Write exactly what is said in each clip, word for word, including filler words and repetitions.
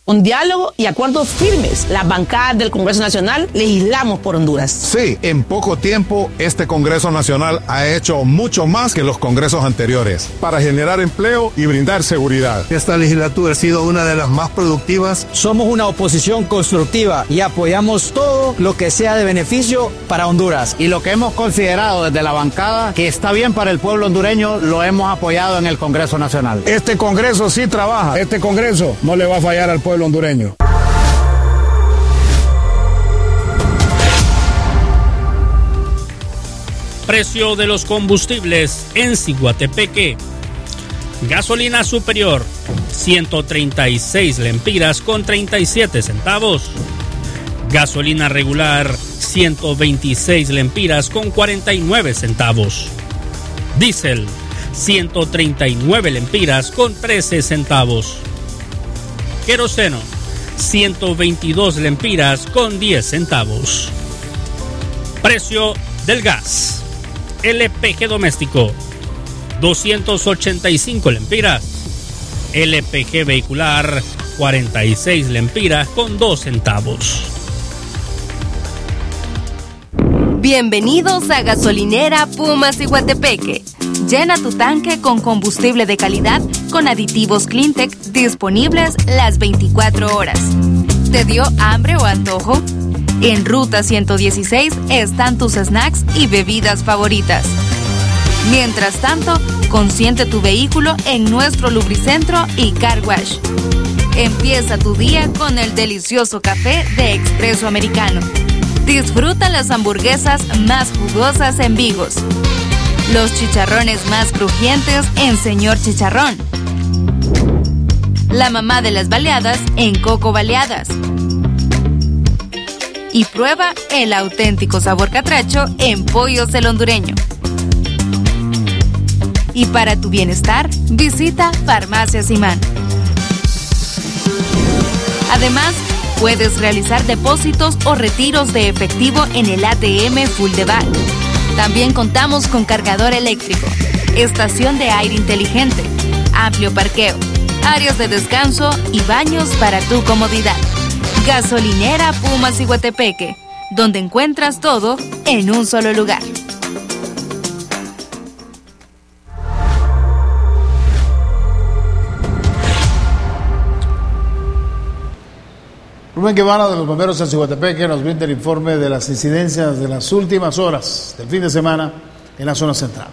Con diálogo y acuerdos firmes, las bancadas del Congreso Nacional legislamos por Honduras. Sí, en poco tiempo este Congreso Nacional ha hecho mucho más que los congresos anteriores para generar empleo y brindar seguridad. Esta legislatura ha sido una de las más productivas. Somos una oposición constructiva y apoyamos todo lo que sea de beneficio para Honduras. Y lo que hemos considerado desde la bancada que está bien para el pueblo hondureño, lo hemos apoyado en el Congreso Nacional. Este Congreso sí trabaja. Este Congreso no le va a fallar al pueblo hondureño. Precio de los combustibles en Ciguatepeque. Gasolina superior, ciento treinta y seis lempiras con treinta y siete centavos. Gasolina regular, ciento veintiséis lempiras con cuarenta y nueve centavos. Diésel, ciento treinta y nueve lempiras con trece centavos. Queroseno, ciento veintidós lempiras con diez centavos. Precio del gas. L P G doméstico, doscientos ochenta y cinco lempiras. L P G vehicular, cuarenta y seis lempiras con dos centavos. Bienvenidos a Gasolinera Puma Ciguatepeque. Llena tu tanque con combustible de calidad con aditivos Cleantech disponibles las veinticuatro horas. ¿Te dio hambre o antojo? En Ruta ciento dieciséis están tus snacks y bebidas favoritas. Mientras tanto, consiente tu vehículo en nuestro lubricentro y car wash. Empieza tu día con el delicioso café de Expreso Americano. Disfruta las hamburguesas más jugosas en Vigos. Los chicharrones más crujientes en Señor Chicharrón. La mamá de las baleadas en Coco Baleadas. Y prueba el auténtico sabor catracho en Pollos el Hondureño. Y para tu bienestar, visita Farmacia Simán. Además, puedes realizar depósitos o retiros de efectivo en el A T M Full de Val. También contamos con cargador eléctrico, estación de aire inteligente, amplio parqueo, áreas de descanso y baños para tu comodidad. Gasolinera Puma Ciguatepeque, donde encuentras todo en un solo lugar. Rubén Guevara de los Bomberos en Ciguatepeque nos brinda el informe de las incidencias de las últimas horas del fin de semana en la zona central.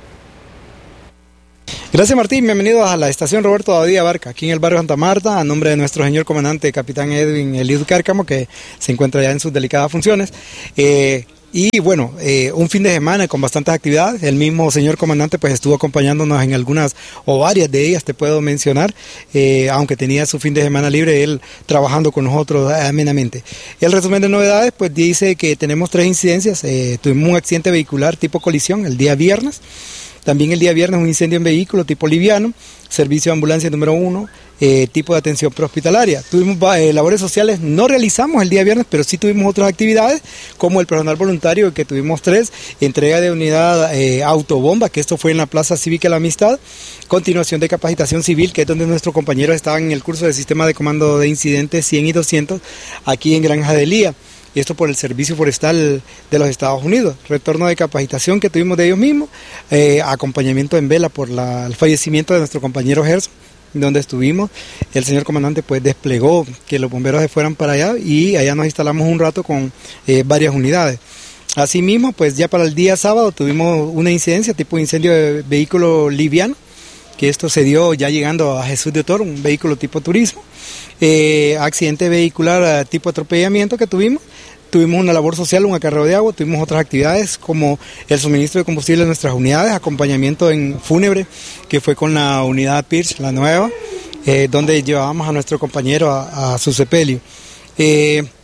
Gracias, Martín, bienvenidos a la estación Roberto Abadía Barca, aquí en el barrio Santa Marta, a nombre de nuestro señor comandante, capitán Edwin Eliud Cárcamo, que se encuentra ya en sus delicadas funciones. Eh, Y bueno, eh, un fin de semana con bastantes actividades. El mismo señor comandante pues estuvo acompañándonos en algunas o varias de ellas, te puedo mencionar, eh, aunque tenía su fin de semana libre, él trabajando con nosotros amenamente. El resumen de novedades pues dice que tenemos tres incidencias. Eh, tuvimos un accidente vehicular tipo colisión el día viernes. También el día viernes un incendio en vehículo tipo liviano, servicio de ambulancia número uno, eh, tipo de atención prehospitalaria. Tuvimos eh, labores sociales, no realizamos el día viernes, pero sí tuvimos otras actividades, como el personal voluntario, que tuvimos tres, entrega de unidad eh, autobomba, que esto fue en la Plaza Cívica La Amistad, continuación de capacitación civil, que es donde nuestros compañeros estaban en el curso de sistema de comando de incidentes cien y doscientos, aquí en Granja de Lía. Esto por el Servicio Forestal de los Estados Unidos. Retorno de capacitación que tuvimos de ellos mismos, eh, acompañamiento en vela por la, el fallecimiento de nuestro compañero Gerson, donde estuvimos. El señor comandante pues desplegó que los bomberos se fueran para allá y allá nos instalamos un rato con eh, varias unidades. Asimismo, pues ya para el día sábado tuvimos una incidencia tipo incendio de vehículo liviano, que esto se dio ya llegando a Jesús de Toro, un vehículo tipo turismo. Eh, accidente vehicular tipo atropellamiento que tuvimos. Tuvimos una labor social, un acarreo de agua, tuvimos otras actividades como el suministro de combustible en nuestras unidades, acompañamiento en fúnebre, que fue con la unidad Pierce, la nueva, eh, donde llevábamos a nuestro compañero a, a su sepelio. Eh,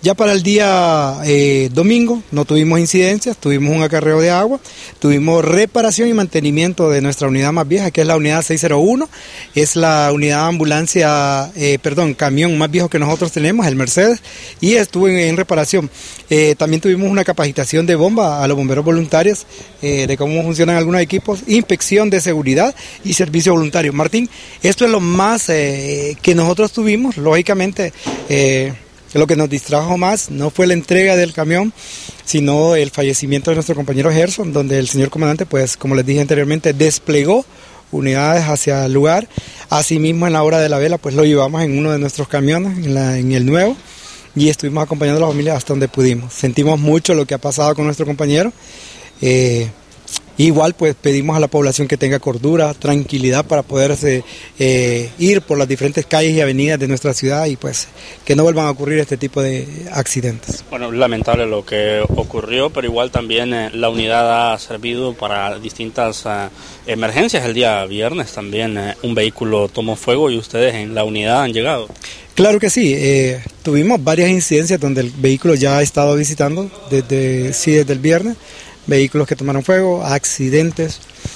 Ya para el día eh, domingo no tuvimos incidencias, tuvimos un acarreo de agua, tuvimos reparación y mantenimiento de nuestra unidad más vieja, que es la unidad seis cero uno, es la unidad de ambulancia, eh, perdón, camión más viejo que nosotros tenemos, el Mercedes, y estuvo en, en reparación. Eh, también tuvimos una capacitación de bomba a los bomberos voluntarios, eh, de cómo funcionan algunos equipos, inspección de seguridad y servicio voluntario. Martín, esto es lo más eh, que nosotros tuvimos, lógicamente. Eh, Lo que nos distrajo más no fue la entrega del camión, sino el fallecimiento de nuestro compañero Gerson, donde el señor comandante, pues como les dije anteriormente, desplegó unidades hacia el lugar. Asimismo, en la hora de la vela, pues lo llevamos en uno de nuestros camiones, en, la, en el nuevo, y estuvimos acompañando a la familia hasta donde pudimos. Sentimos mucho lo que ha pasado con nuestro compañero. Eh, Igual pues pedimos a la población que tenga cordura, tranquilidad para poderse eh, ir por las diferentes calles y avenidas de nuestra ciudad y pues que no vuelvan a ocurrir este tipo de accidentes. Bueno, lamentable lo que ocurrió, pero igual también eh, la unidad ha servido para distintas eh, emergencias. El día viernes también eh, un vehículo tomó fuego y ustedes en la unidad han llegado. Claro que sí, eh, tuvimos varias incidencias donde el vehículo ya ha estado visitando desde, sí, desde el viernes. Vehículos que tomaron fuego, accidentes,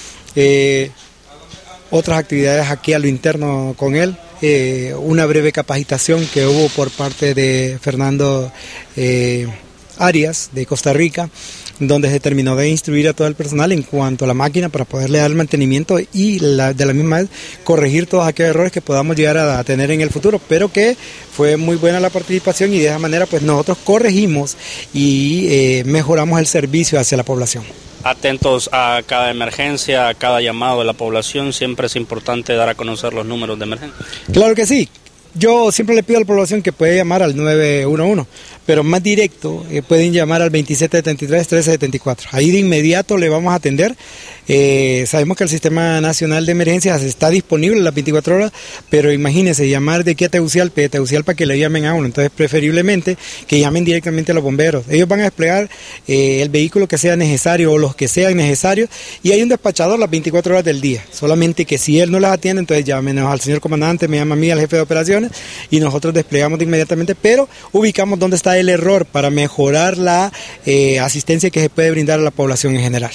eh, otras actividades aquí a lo interno con él, eh, una breve capacitación que hubo por parte de Fernando eh, Arias de Costa Rica, donde se terminó de instruir a todo el personal en cuanto a la máquina para poderle dar el mantenimiento y la, de la misma vez corregir todos aquellos errores que podamos llegar a, a tener en el futuro, pero que fue muy buena la participación y de esa manera pues nosotros corregimos y eh, mejoramos el servicio hacia la población. Atentos a cada emergencia, a cada llamado de la población, siempre es importante dar a conocer los números de emergencia. Claro que sí. Yo siempre le pido a la población que puede llamar al nueve uno uno, pero más directo eh, pueden llamar al veintisiete setenta y tres, trece setenta y cuatro. Ahí de inmediato le vamos a atender. Eh, sabemos que el Sistema Nacional de Emergencias está disponible las veinticuatro horas, pero imagínense llamar de aquí a Tegucigalpa, de Tegucigalpa que le llamen a uno. Entonces preferiblemente que llamen directamente a los bomberos. Ellos van a desplegar eh, el vehículo que sea necesario o los que sean necesarios y hay un despachador las veinticuatro horas del día. Solamente que si él no las atiende, entonces llámenos al señor comandante, me llama a mí, al jefe de operaciones, y nosotros desplegamos de inmediatamente, pero ubicamos dónde está el error para mejorar la eh, asistencia que se puede brindar a la población en general.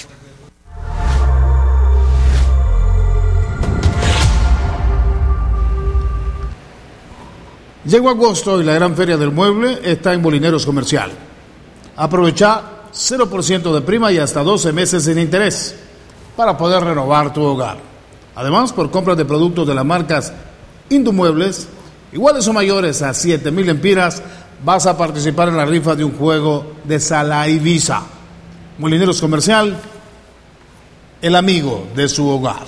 Llegó agosto y la gran feria del mueble está en Molineros Comercial. Aprovecha cero por ciento de prima y hasta doce meses sin interés para poder renovar tu hogar. Además, por compras de productos de las marcas Indumuebles, iguales o mayores a siete mil lempiras, vas a participar en la rifa de un juego de Sala Ibiza. Molineros Comercial, el amigo de su hogar.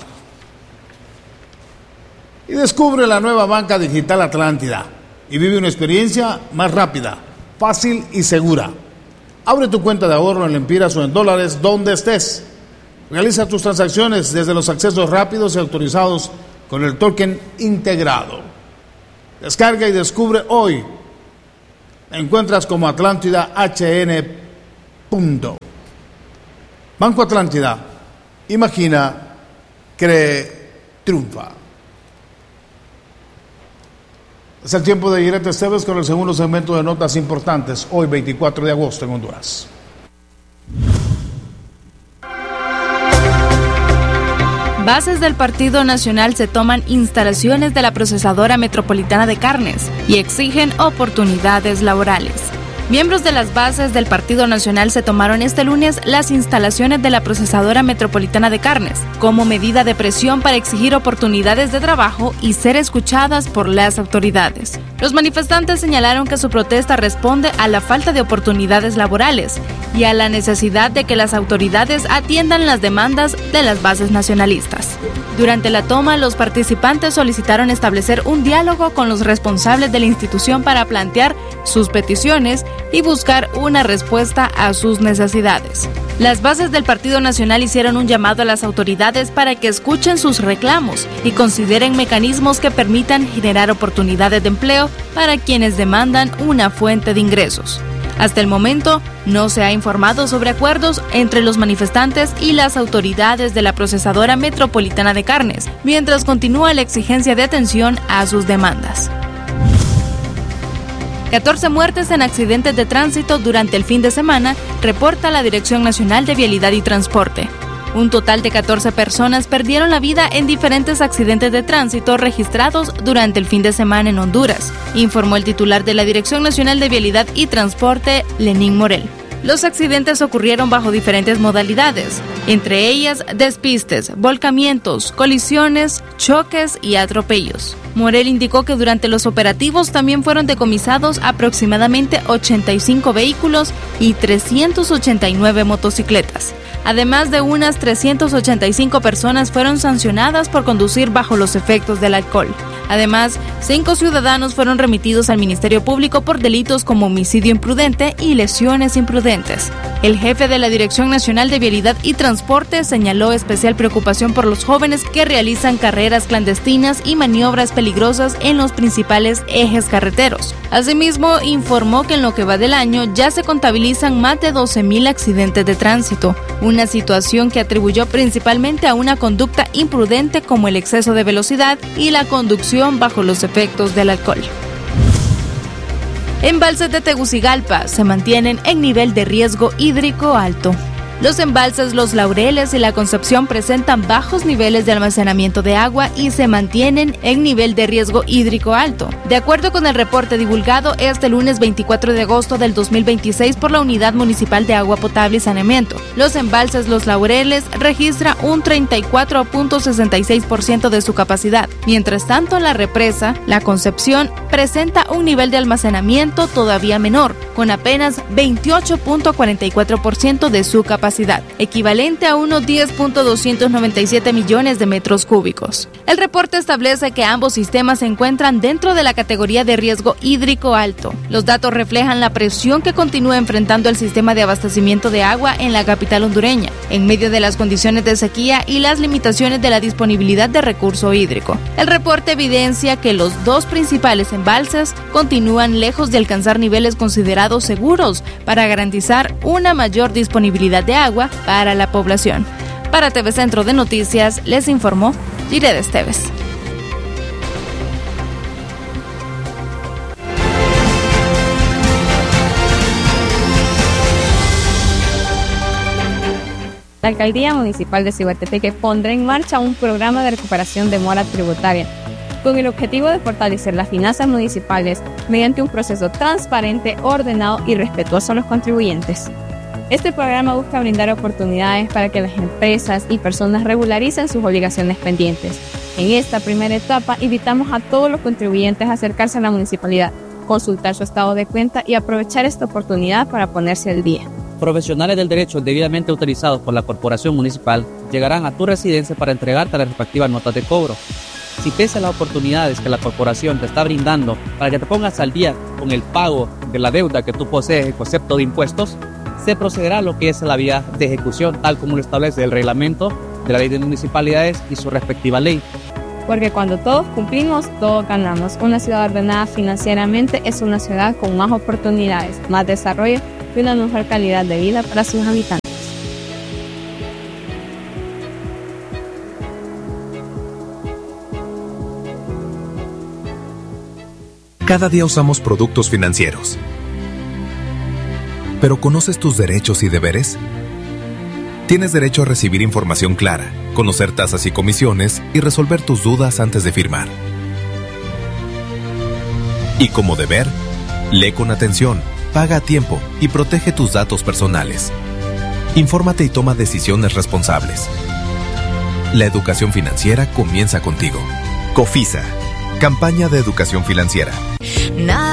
Y descubre la nueva banca digital Atlántida y vive una experiencia más rápida, fácil y segura. Abre tu cuenta de ahorro en lempiras o en dólares donde estés. Realiza tus transacciones desde los accesos rápidos y autorizados con el token integrado. Descarga y descubre hoy. La encuentras como Atlántida H N. Punto. Banco Atlántida. Imagina, cree, triunfa. Es el tiempo de Irete Esteves con el segundo segmento de notas importantes, hoy veinticuatro de agosto en Honduras. Bases del Partido Nacional se toman instalaciones de la procesadora metropolitana de carnes y exigen oportunidades laborales. Miembros de las bases del Partido Nacional se tomaron este lunes las instalaciones de la procesadora metropolitana de carnes como medida de presión para exigir oportunidades de trabajo y ser escuchadas por las autoridades. Los manifestantes señalaron que su protesta responde a la falta de oportunidades laborales y a la necesidad de que las autoridades atiendan las demandas de las bases nacionalistas. Durante la toma, los participantes solicitaron establecer un diálogo con los responsables de la institución para plantear sus peticiones y buscar una respuesta a sus necesidades. Las bases del Partido Nacional hicieron un llamado a las autoridades para que escuchen sus reclamos y consideren mecanismos que permitan generar oportunidades de empleo para quienes demandan una fuente de ingresos. Hasta el momento, no se ha informado sobre acuerdos entre los manifestantes y las autoridades de la procesadora metropolitana de carnes, mientras continúa la exigencia de atención a sus demandas. catorce muertes en accidentes de tránsito durante el fin de semana, reporta la Dirección Nacional de Vialidad y Transporte. Un total de catorce personas perdieron la vida en diferentes accidentes de tránsito registrados durante el fin de semana en Honduras, informó el titular de la Dirección Nacional de Vialidad y Transporte, Lenín Morel. Los accidentes ocurrieron bajo diferentes modalidades, entre ellas despistes, volcamientos, colisiones, choques y atropellos. Morel indicó que durante los operativos también fueron decomisados aproximadamente ochenta y cinco vehículos y trescientas ochenta y nueve motocicletas. Además de unas trescientas ochenta y cinco personas fueron sancionadas por conducir bajo los efectos del alcohol. Además, cinco ciudadanos fueron remitidos al Ministerio Público por delitos como homicidio imprudente y lesiones imprudentes. El jefe de la Dirección Nacional de Vialidad y Transporte señaló especial preocupación por los jóvenes que realizan carreras clandestinas y maniobras peligrosas en los principales ejes carreteros. Asimismo, informó que en lo que va del año ya se contabilizan más de doce mil accidentes de tránsito, una situación que atribuyó principalmente a una conducta imprudente como el exceso de velocidad y la conducción bajo los efectos del alcohol. Embalses de Tegucigalpa se mantienen en nivel de riesgo hídrico alto. Los embalses Los Laureles y La Concepción presentan bajos niveles de almacenamiento de agua y se mantienen en nivel de riesgo hídrico alto. De acuerdo con el reporte divulgado este lunes veinticuatro de agosto del dos mil veintiséis por la Unidad Municipal de Agua Potable y Saneamiento, los embalses Los Laureles registra un treinta y cuatro punto sesenta y seis por ciento de su capacidad. Mientras tanto, la represa La Concepción presenta un nivel de almacenamiento todavía menor, con apenas veintiocho punto cuarenta y cuatro por ciento de su capacidad. Equivalente a unos diez punto doscientos noventa y siete millones de metros cúbicos. El reporte establece que ambos sistemas se encuentran dentro de la categoría de riesgo hídrico alto. Los datos reflejan la presión que continúa enfrentando el sistema de abastecimiento de agua en la capital hondureña, en medio de las condiciones de sequía y las limitaciones de la disponibilidad de recurso hídrico. El reporte evidencia que los dos principales embalses continúan lejos de alcanzar niveles considerados seguros para garantizar una mayor disponibilidad de agua para la población. Para T V Centro de Noticias, les informó Gired Esteves. La Alcaldía Municipal de Ciguatepeque pondrá en marcha un programa de recuperación de mora tributaria, con el objetivo de fortalecer las finanzas municipales mediante un proceso transparente, ordenado y respetuoso a los contribuyentes. Este programa busca brindar oportunidades para que las empresas y personas regularicen sus obligaciones pendientes. En esta primera etapa, invitamos a todos los contribuyentes a acercarse a la municipalidad, consultar su estado de cuenta y aprovechar esta oportunidad para ponerse al día. Profesionales del derecho debidamente autorizados por la Corporación Municipal llegarán a tu residencia para entregarte las respectivas notas de cobro. Si pese a las oportunidades que la corporación te está brindando para que te pongas al día con el pago de la deuda que tú posees en concepto de impuestos, se procederá a lo que es la vía de ejecución, tal como lo establece el reglamento de la Ley de Municipalidades y su respectiva ley. Porque cuando todos cumplimos, todos ganamos. Una ciudad ordenada financieramente es una ciudad con más oportunidades, más desarrollo y una mejor calidad de vida para sus habitantes. Cada día usamos productos financieros. ¿Pero conoces tus derechos y deberes? Tienes derecho a recibir información clara, conocer tasas y comisiones y resolver tus dudas antes de firmar. Y como deber, lee con atención, paga a tiempo y protege tus datos personales. Infórmate y toma decisiones responsables. La educación financiera comienza contigo. COFISA, Campaña de Educación Financiera.